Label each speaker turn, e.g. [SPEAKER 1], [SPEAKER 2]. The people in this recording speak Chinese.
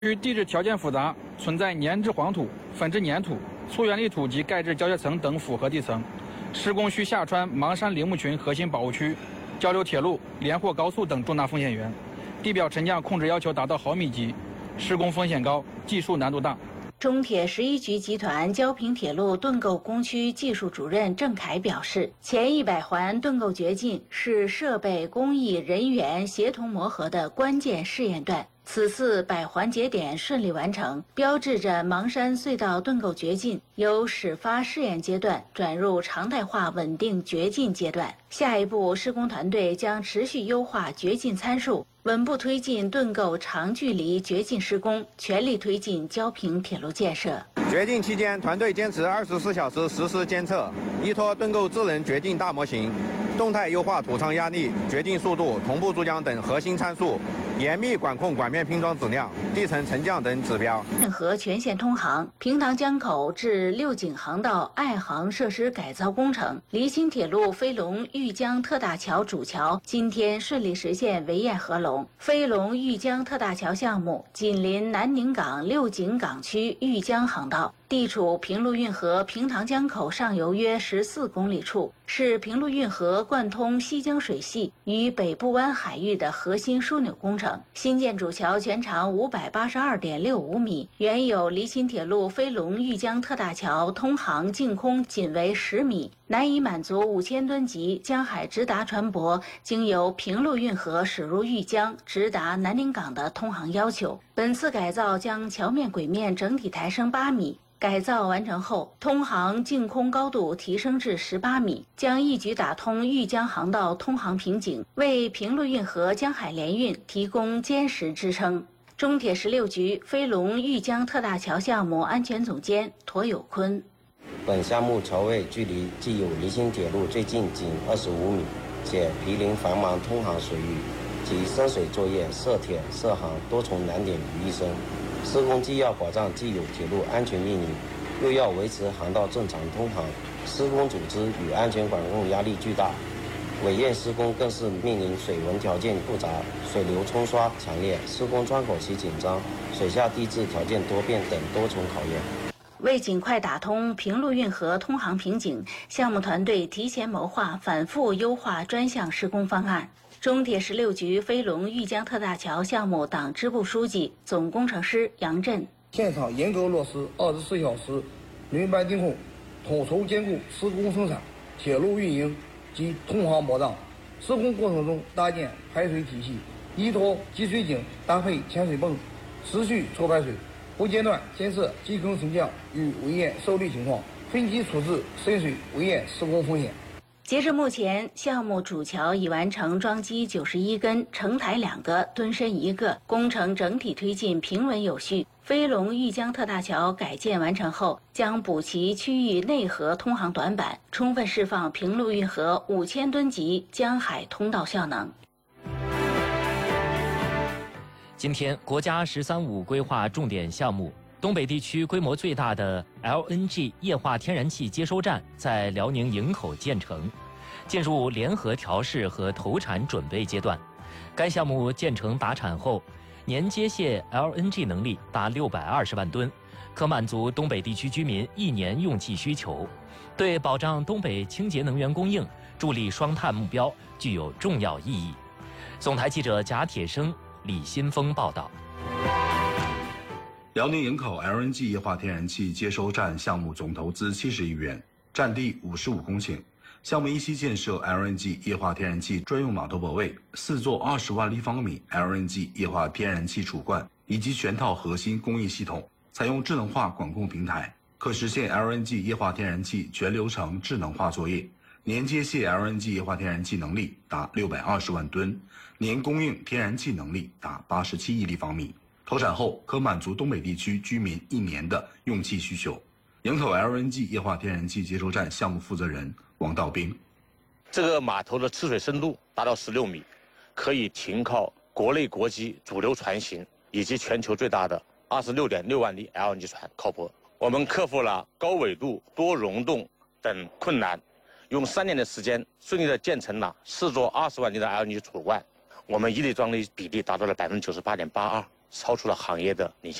[SPEAKER 1] 区地质条件复杂，存在粘质黄土、粉质粘土、粗圆砾土及钙质交界层等复合地层。施工需下穿邙山铃木群核心保护区、交流铁路、连霍高速等重大风险源。地表沉降控制要求达到毫米级，施工风险高，技术难度大。
[SPEAKER 2] 中铁11局集团焦平铁路盾构工区技术主任郑凯表示，前100环盾构掘进是设备、工艺、人员协同磨合的关键试验段。此次100环节点顺利完成，标志着邙山隧道盾构掘进由始发试验阶段转入常态化稳定掘进阶段。下一步，施工团队将持续优化掘进参数，稳步推进盾构长距离掘进施工，全力推进焦平铁路建设。
[SPEAKER 3] 掘进期间，团队坚持24小时实时监测，依托盾构智能掘进大模型，动态优化土仓压力、掘进速度、同步注浆等核心参数，严密管控管面拼装质量、地层沉降等指标。
[SPEAKER 2] 任何全线通航、平塘江口至六井航道爱航设施改造工程、离心铁路飞龙豫江特大桥主桥今天顺利实现围堰合龙。飞龙豫江特大桥项目紧邻南宁港六井港区豫江航道，地处平陆运河平塘江口上游约14公里处，是平陆运河贯通西江水系与北部湾海域的核心枢纽工程。新建主桥全长582.65米，原有离心铁路飞龙豫江特大桥通航净空仅为10米，难以满足5000吨级江海直达船舶经由平陆运河驶入豫江直达南宁港的通航要求。本次改造将桥面轨面整体抬升8米。改造完成后，通航净空高度提升至18米，将一举打通豫江航道通航瓶颈，为平陆运河江海联运提供坚实支撑。中铁16局飞龙豫江特大桥项目安全总监驼有坤：
[SPEAKER 4] 本项目桥位距离既有离心铁路最近仅25米，且毗邻繁忙通航水域，其深水作业、涉铁、涉航多重难点于一身。施工既要保障既有铁路安全运营，又要维持航道正常通航，施工组织与安全管控压力巨大。围堰施工更是面临水文条件复杂、水流冲刷强烈、施工窗口期紧张、水下地质条件多变等多重考验。
[SPEAKER 2] 为尽快打通平陆运河通航瓶颈，项目团队提前谋划，反复优化专项施工方案。中铁16局飞龙豫江特大桥项目党支部书记、总工程师杨震：
[SPEAKER 5] 现场严格落实24小时轮班盯控，统筹兼顾施工生产、铁路运营及通航保障。施工过程中搭建排水体系，依托集水井搭配潜水泵，持续抽排水，不间断监测基坑沉降与围堰受力情况，分级处置深水围堰施工风险。
[SPEAKER 2] 截至目前，项目主桥已完成桩基91根，承台2个，墩深1个，工程整体推进平稳有序。飞龙豫江特大桥改建完成后，将补齐区域内河通航短板，充分释放平陆运河5000吨级江海通道效能。
[SPEAKER 6] 今天，国家“十三五”规划重点项目东北地区规模最大的 LNG 液化天然气接收站在辽宁营口建成，进入联合调试和投产准备阶段。该项目建成达产后，年接卸 LNG 能力达620万吨，可满足东北地区居民1年用气需求，对保障东北清洁能源供应、助力双碳目标具有重要意义。总台记者贾铁生、李新峰报道。
[SPEAKER 7] 辽宁营口 LNG 液化天然气接收站项目总投资70亿元，占地55公顷。项目一期建设 LNG 液化天然气专用码头泊位，4座20万立方米 LNG 液化天然气储罐以及全套核心工艺系统，采用智能化管控平台，可实现 LNG 液化天然气全流程智能化作业。年接卸 LNG 液化天然气能力达620万吨，年供应天然气能力达87亿立方米。投产后可满足东北地区居民1年的用气需求。营口 LNG 液化天然气接收站项目负责人王道兵：
[SPEAKER 8] 这个码头的吃水深度达到16米，可以停靠国内国际主流船型以及全球最大的26.6万吨 LNG 船靠泊。我们克服了高纬度、多溶洞等困难，用3年的时间顺利地建成了4座20万吨的 LNG 储罐。我们一体装的比例达到了98.82%。 超出了行业的领先。